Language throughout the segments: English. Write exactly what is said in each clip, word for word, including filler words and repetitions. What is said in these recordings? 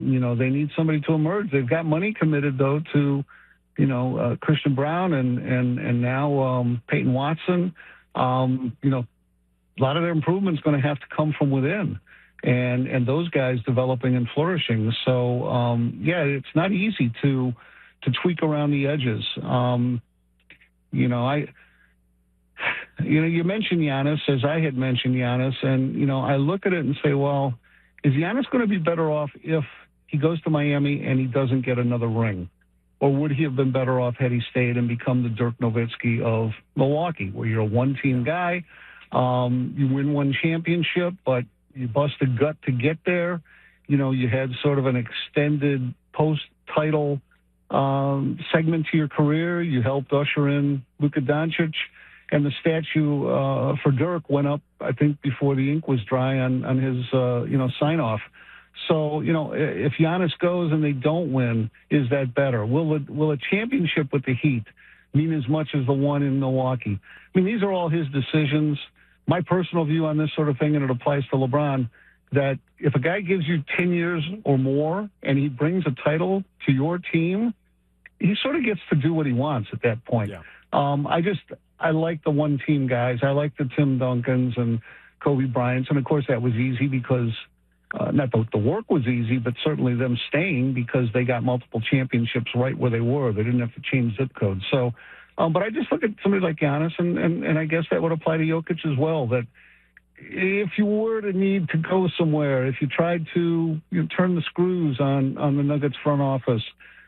you know, they need somebody to emerge. They've got money committed, though, to, you know, uh, Christian Braun and, and, and now um, Peyton Watson. Um, you know, a lot of their improvement is going to have to come from within. And, and those guys developing and flourishing. So, um, yeah, it's not easy to to tweak around the edges. Um, you know, I, you know, you mentioned Giannis, as I had mentioned Giannis, and, you know, I look at it and say, well, is Giannis going to be better off if he goes to Miami and he doesn't get another ring? Or would he have been better off had he stayed and become the Dirk Nowitzki of Milwaukee, where you're a one-team guy, um, you win one championship, but you bust a gut to get there. You know, you had sort of an extended post-title um, segment to your career. You helped usher in Luka Doncic, and the statue uh, for Dirk went up, I think, before the ink was dry on, on his, uh, you know, sign-off. So, you know, if Giannis goes and they don't win, is that better? Will it, will a championship with the Heat mean as much as the one in Milwaukee? I mean, these are all his decisions. My personal view on this sort of thing, and it applies to LeBron, that if a guy gives you ten years or more and he brings a title to your team, he sort of gets to do what he wants at that point. Yeah. Um, I just, I like the one-team guys. I like the Tim Duncans and Kobe Bryants. And, of course, that was easy because, uh, not that the work was easy, but certainly them staying because they got multiple championships right where they were. They didn't have to change zip codes. So, um, but I just look at somebody like Giannis, and, and, and I guess that would apply to Jokic as well, that if you were to need to go somewhere, if you tried to you know, turn the screws on, on the Nuggets front office,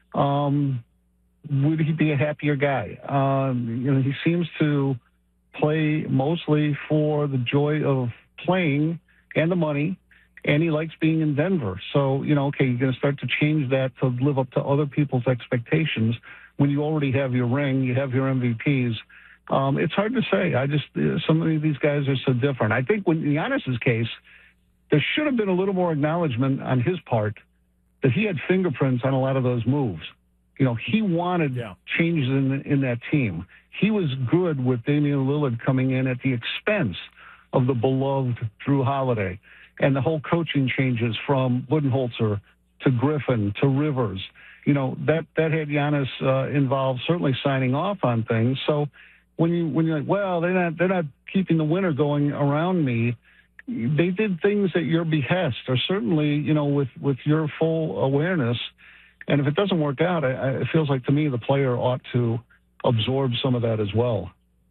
um, would he be a happier guy? Um, you know, he seems to play mostly for the joy of playing and the money, and he likes being in Denver. So, you know, okay, you're going to start to change that to live up to other people's expectations when you already have your ring, you have your M V Ps. Um, it's hard to say. I just, uh, some of these guys are so different. I think when in Giannis's case, there should have been a little more acknowledgement on his part that he had fingerprints on a lot of those moves. You know, he wanted yeah. changes in, in that team. He was good with Damian Lillard coming in at the expense of the beloved Drew Holiday, and the whole coaching changes from Budenholzer to Griffin to Rivers. You know, that, that had Giannis uh, involved, certainly signing off on things. So when you when you're like, well, they're not they're not keeping the winner going around me, they did things at your behest, or certainly, you know, with, with your full awareness. And if it doesn't work out, I, I, it feels like to me the player ought to absorb some of that as well.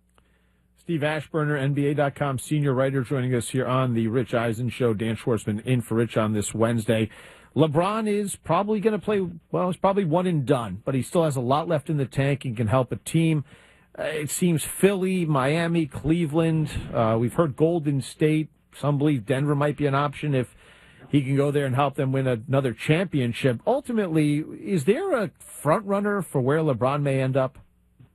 Steve Ashburner, N B A dot com senior writer, joining us here on the Rich Eisen Show. Dan Schwartzman in for Rich on this Wednesday. LeBron is probably going to play, well, it's probably one and done, but he still has a lot left in the tank and can help a team. Uh, it seems Philly, Miami, Cleveland. Uh, we've heard Golden State. Some believe Denver might be an option if he can go there and help them win another championship. Ultimately, is there a front runner for where LeBron may end up?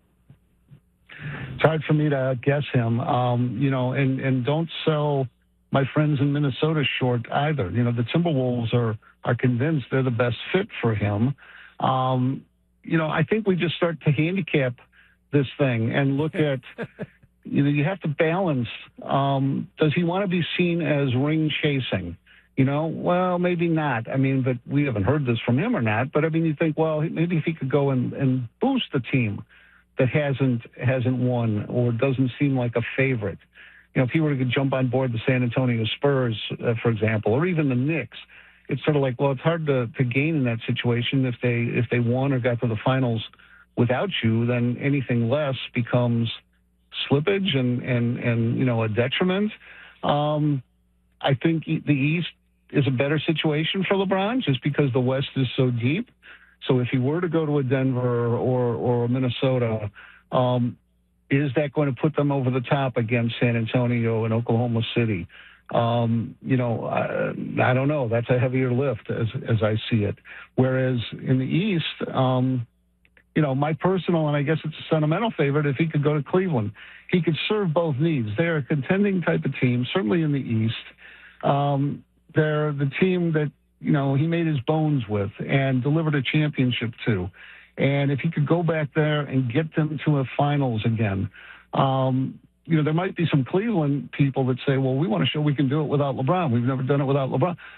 It's hard for me to guess him, um, you know, and, and don't sell my friends in Minnesota short either. You know, the Timberwolves are, are convinced they're the best fit for him. Um, you know, I think we just start to handicap this thing and look at, you know, you have to balance. Um, does he want to be seen as ring chasing? You know, well, maybe not. I mean, but we haven't heard this from him or not. But I mean, you think, well, maybe if he could go and, and boost the team that hasn't hasn't won or doesn't seem like a favorite. You know, if he were to jump on board the San Antonio Spurs, uh, for example, or even the Knicks, it's sort of like, well, it's hard to, to gain in that situation if they if they won or got to the finals without you. Then anything less becomes slippage and and and you know a detriment. Um, I think the East is a better situation for LeBron just because the West is so deep. So if he were to go to a Denver or, or a Minnesota, um, is that going to put them over the top against San Antonio and Oklahoma City? Um, you know, I, I don't know. That's a heavier lift as, as I see it. Whereas in the East, um, you know, my personal, and I guess it's a sentimental favorite, if he could go to Cleveland, he could serve both needs. They're a contending type of team, certainly in the East. Um, they're the team that, you know, he made his bones with and delivered a championship to. And if he could go back there and get them to a finals again, um, you know, there might be some Cleveland people that say, well, we want to show we can do it without LeBron. We've never done it without LeBron.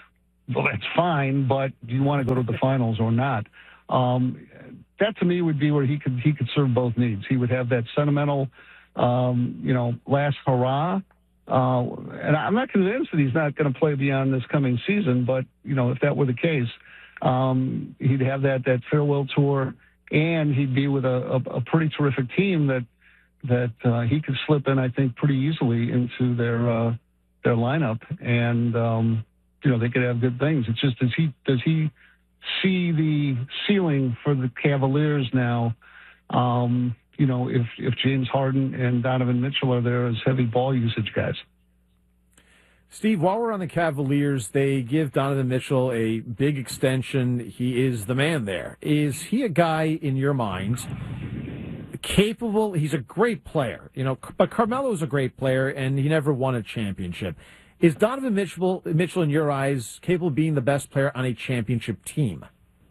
well, that's fine, but do you want to go to the finals or not? Um, that to me would be where he could he could serve both needs. He would have that sentimental, um, you know, last hurrah. Uh, and I'm not convinced that he's not going to play beyond this coming season, but, you know, if that were the case, um, he'd have that, that farewell tour, and he'd be with a, a, a pretty terrific team that that uh, he could slip in, I think, pretty easily into their uh, their lineup, and um, you know, they could have good things. It's just, does he does he see the ceiling for the Cavaliers now? Um, you know, if if James Harden and Donovan Mitchell are there as heavy ball usage guys. Steve, while we're on the Cavaliers, they give Donovan Mitchell a big extension. He is the man there. Is he a guy, in your mind, capable? He's a great player, you know, but Carmelo's a great player, and he never won a championship. Is Donovan Mitchell, Mitchell, in your eyes, capable of being the best player on a championship team?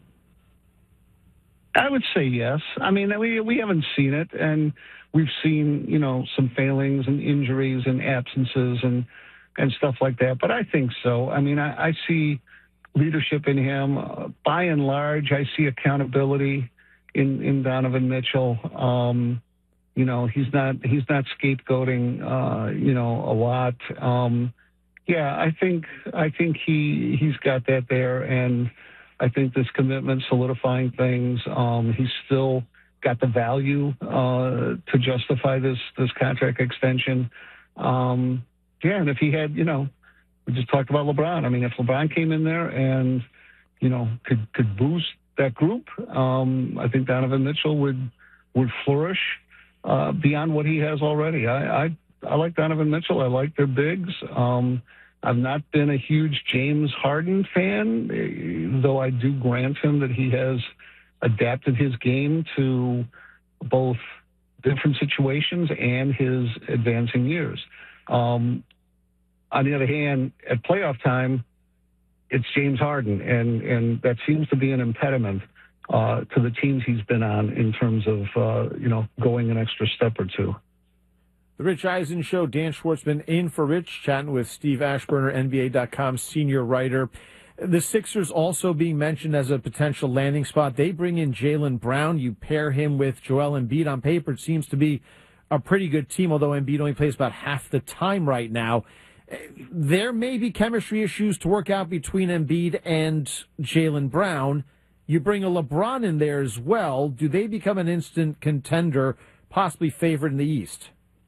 I would say yes. I mean, we we haven't seen it, and we've seen, you know, some failings and injuries and absences and and stuff like that. But I think so. I mean, I, I see leadership in him. Uh, by and large, I see accountability in, in Donovan Mitchell. Um, you know, he's not he's not scapegoating, uh, you know, a lot. Um, yeah, I think I think he he's got that there, and I think this commitment solidifying things. Um, he's still got the value uh, to justify this this contract extension. Um, yeah, and if he had, you know, we just talked about LeBron. I mean, if LeBron came in there and, you know, could could boost that group, um, I think Donovan Mitchell would would flourish uh, beyond what he has already. I, I I like Donovan Mitchell. I like their bigs. Um, I've not been a huge James Harden fan, though I do grant him that he has adapted his game to both different situations and his advancing years. Um, on the other hand, at playoff time, it's James Harden, and, and that seems to be an impediment uh, to the teams he's been on in terms of, uh, you know, going an extra step or two. The Rich Eisen Show, Dan Schwartzman in for Rich, chatting with Steve Ashburner, N B A dot com senior writer. The Sixers also being mentioned as a potential landing spot. They bring in Jaylen Brown. You pair him with Joel Embiid. On paper, it seems to be a pretty good team, although Embiid only plays about half the time right now. There may be chemistry issues to work out between Embiid and Jaylen Brown. You bring a LeBron in there as well. Do they become an instant contender, possibly favored in the East?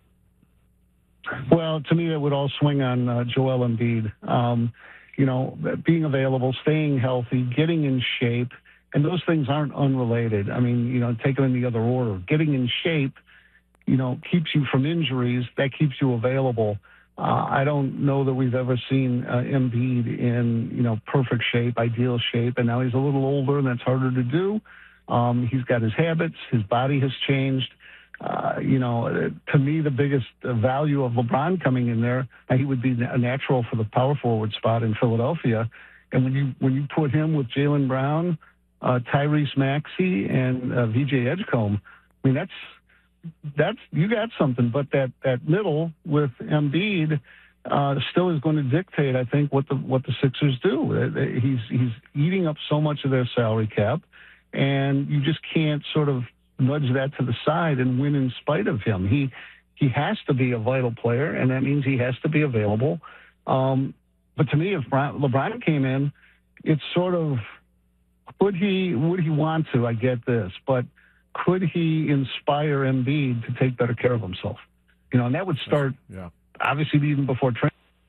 Well, to me, it would all swing on uh, Joel Embiid. Um, you know, being available, staying healthy, getting in shape, and those things aren't unrelated. I mean, you know, take them in the other order. Getting in shape, you know, keeps you from injuries. That keeps you available. Uh, I don't know that we've ever seen uh, Embiid in, you know, perfect shape, ideal shape, and now he's a little older, and that's harder to do. Um, he's got his habits. His body has changed. Uh, you know, to me, the biggest value of LeBron coming in there, uh, he would be a natural for the power forward spot in Philadelphia. And when you when you put him with Jaylen Brown, uh, Tyrese Maxey, and uh, V J Edgecombe, I mean, that's that's you got something. But that, that middle with Embiid uh, still is going to dictate, I think, what the what the Sixers do. He's he's eating up so much of their salary cap, and you just can't sort of nudge that to the side and win in spite of him. He he has to be a vital player, and that means he has to be available. Um, but to me, if LeBron came in, it's sort of, would he would he want to? I get this, but could he inspire Embiid to take better care of himself? You know, and that would start, yeah, obviously even before training.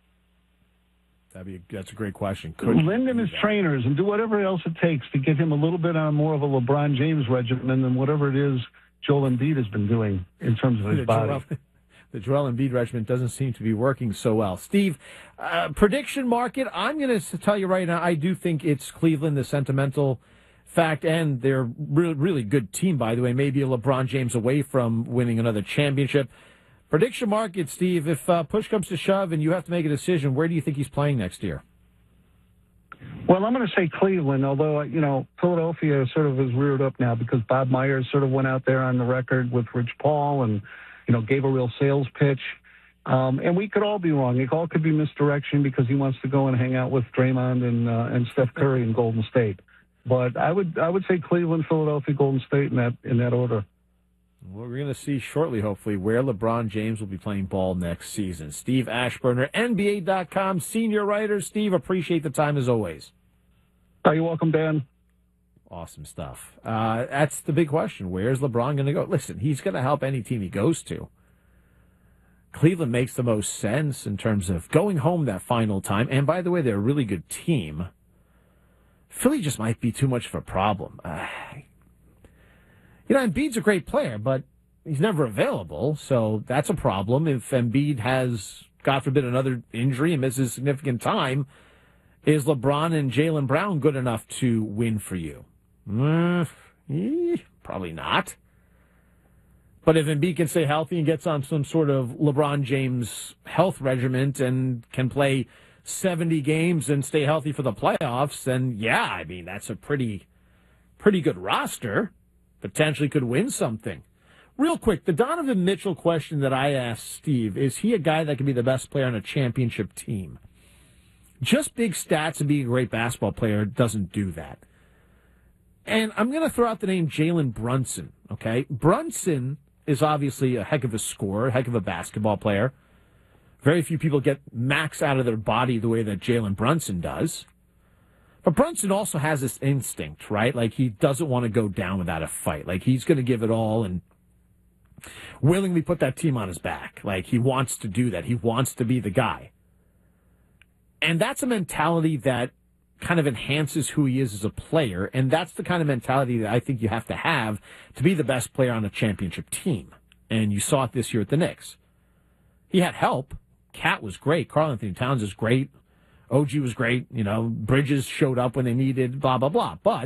That'd be, that's a great question. Could lend him his that? trainers and do whatever else it takes to get him a little bit on more of a LeBron James regimen than whatever it is Joel Embiid has been doing in terms of his the body. Joel, the Joel Embiid regimen doesn't seem to be working so well. Steve, uh, prediction market, I'm going to tell you right now, I do think it's Cleveland, the sentimental fact, and they're really, really good team, by the way. Maybe a LeBron James away from winning another championship. Prediction market, Steve, if uh, push comes to shove and you have to make a decision, where do you think he's playing next year? Well, I'm going to say Cleveland, although, you know, Philadelphia sort of is reared up now because Bob Myers sort of went out there on the record with Rich Paul and, you know, gave a real sales pitch. Um, and we could all be wrong. It all could be misdirection because he wants to go and hang out with Draymond and uh, and Steph Curry in Golden State. But I would I would say Cleveland, Philadelphia, Golden State in that in that order. Well, we're going to see shortly, hopefully, where LeBron James will be playing ball next season. Steve Ashburner, N B A dot com, senior writer. Steve, appreciate the time as always. Oh, you're welcome, Dan. Awesome stuff. Uh, that's the big question. Where's LeBron going to go? Listen, he's going to help any team he goes to. Cleveland makes the most sense in terms of going home that final time. And by the way, they're a really good team. Philly just might be too much of a problem. Uh, you know, Embiid's a great player, but he's never available. So that's a problem. If Embiid has, God forbid, another injury and misses significant time, is LeBron and Jaylen Brown good enough to win for you? Uh, eh, probably not. But if Embiid can stay healthy and gets on some sort of LeBron James health regimen and can play seventy games and stay healthy for the playoffs, then yeah, I mean, that's a pretty, pretty good roster. Potentially could win something. Real quick, the Donovan Mitchell question that I asked Steve, is he a guy that can be the best player on a championship team? Just big stats and being a great basketball player doesn't do that. And I'm going to throw out the name Jalen Brunson, okay? Brunson is obviously a heck of a scorer, a heck of a basketball player. Very few people get max out of their body the way that Jalen Brunson does. But Brunson also has this instinct, right? Like, he doesn't want to go down without a fight. Like, he's going to give it all and willingly put that team on his back. Like, he wants to do that. He wants to be the guy. And that's a mentality that kind of enhances who he is as a player, and that's the kind of mentality that I think you have to have to be the best player on a championship team. And you saw it this year at the Knicks. He had help. Cat was great. Karl Anthony Towns is great. O G was great. You know, Bridges showed up when they needed, blah, blah, blah. But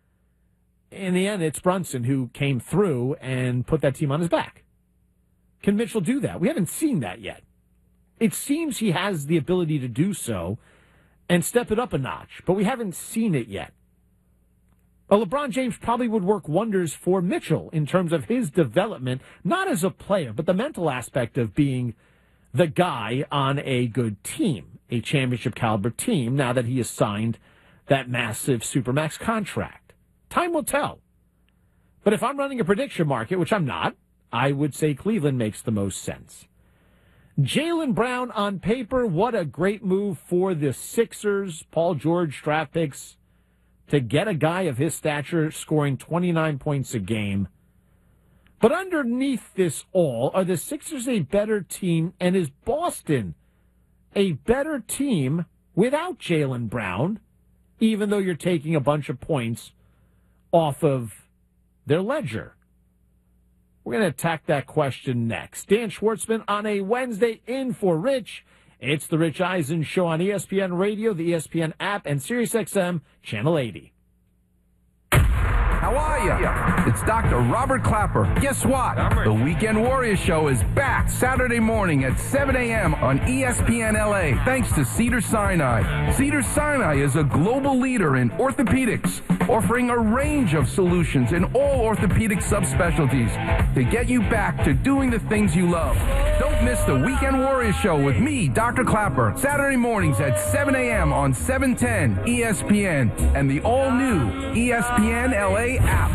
in the end, it's Brunson who came through and put that team on his back. Can Mitchell do that? We haven't seen that yet. It seems he has the ability to do so and step it up a notch, but we haven't seen it yet. Well, LeBron James probably would work wonders for Mitchell in terms of his development, not as a player, but the mental aspect of being the guy on a good team, a championship caliber team, now that he has signed that massive Supermax contract. Time will tell. But if I'm running a prediction market, which I'm not, I would say Cleveland makes the most sense. Jaylen Brown on paper, what a great move for the Sixers. Paul George draft picks to get a guy of his stature scoring twenty-nine points a game. But underneath this all, are the Sixers a better team, and is Boston a better team without Jaylen Brown, even though you're taking a bunch of points off of their ledger? We're going to attack that question next. Dan Schwartzman on a Wednesday in for Rich. It's the Rich Eisen Show on E S P N Radio, the E S P N app, and SiriusXM Channel eighty. How are you? It's Doctor Robert Clapper. Guess what? The Weekend Warrior Show is back Saturday morning at seven a.m. on E S P N L A, thanks to Cedars-Sinai. Cedars-Sinai is a global leader in orthopedics, offering a range of solutions in all orthopedic subspecialties to get you back to doing the things you love. Don't miss the Weekend Warrior Show with me, Doctor Clapper, Saturday mornings at seven a.m. on seven ten E S P N and the all-new E S P N L A app.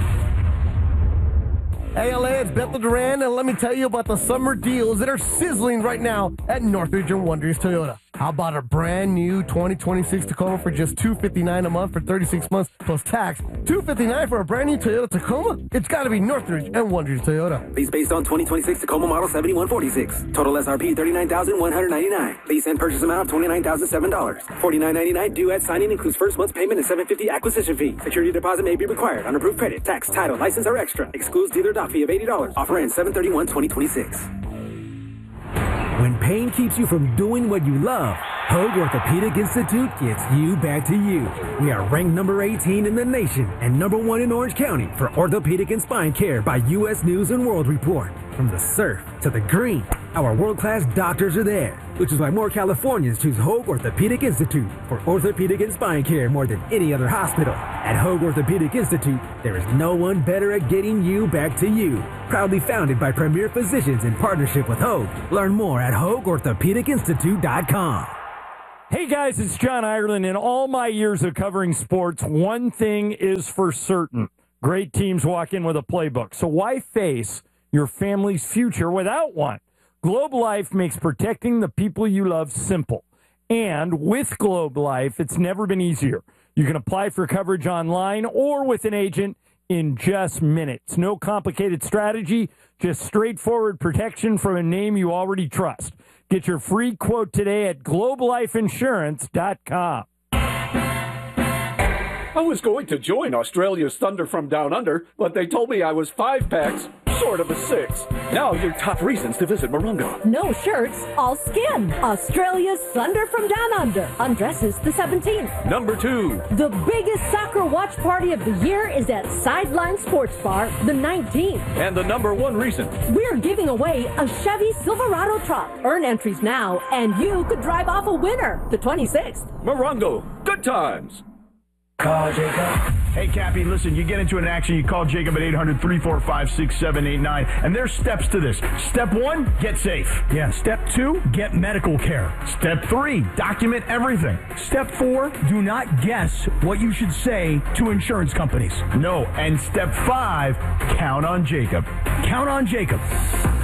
Hey, L A, it's Bethel Duran, and let me tell you about the summer deals that are sizzling right now at Northridge and Wonders Toyota. How about a brand new twenty twenty-six Tacoma for just two hundred fifty-nine dollars a month for thirty-six months plus tax? two hundred fifty-nine dollars for a brand new Toyota Tacoma? It's got to be Northridge and Wonders Toyota. Lease based on twenty twenty-six Tacoma model seventy-one forty-six. Total S R P thirty-nine thousand one hundred ninety-nine dollars. Lease and purchase amount of twenty-nine thousand seven dollars. forty-nine ninety-nine due at signing includes first month's payment and seven hundred fifty dollars acquisition fee. Security deposit may be required on approved credit. Tax, title, license are extra. Excludes dealer dock fee of eighty dollars. Offer ends seven thirty-one twenty twenty-six. When pain keeps you from doing what you love, Hoag Orthopedic Institute gets you back to you. We are ranked number eighteen in the nation and number one in Orange County for orthopedic and spine care by U S News and World Report. From the surf to the green, Our world-class doctors are there, which is why more Californians choose Hoag Orthopedic Institute for orthopedic and spine care more than any other hospital. At Hoag Orthopedic Institute, there is no one better at getting you back to you. Proudly founded by premier physicians in partnership with Hoag. Learn more at hoag orthopedic institute dot com. Hey guys, it's John Ireland. In all my years of covering sports, one thing is for certain. Great teams walk in with a playbook. So why face your family's future without one? Globe Life makes protecting the people you love simple. And with Globe Life, it's never been easier. You can apply for coverage online or with an agent in just minutes. No complicated strategy, just straightforward protection from a name you already trust. Get your free quote today at globe life insurance dot com. I was going to join Australia's Thunder from Down Under, but they told me I was five packs short of a six. Now your top reasons to visit Morongo. No shirts, all skin. Australia's Thunder from Down Under. Undresses the seventeenth. Number two. The biggest soccer watch party of the year is at Sideline Sports Bar, the nineteenth. And the number one reason. We're giving away a Chevy Silverado truck. Earn entries now, and you could drive off a winner, the twenty-sixth. Morongo. Good times. Call Jacob. Hey, Cappy, listen, you get into an action, you call Jacob at eight hundred, three four five, six seven eight nine, and there's steps to this. Step one, get safe. Yeah. Step two, get medical care. Step three, document everything. Step four, do not guess what you should say to insurance companies. No. And step five, count on Jacob. Count on Jacob.